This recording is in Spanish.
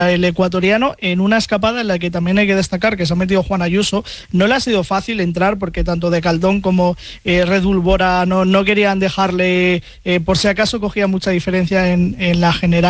el ecuatoriano en una escapada en la que también hay que destacar que se ha metido Juan Ayuso. No le ha sido fácil entrar porque tanto De Caldón como Red Bull Bora no querían dejarle, por si acaso cogía mucha diferencia en la general.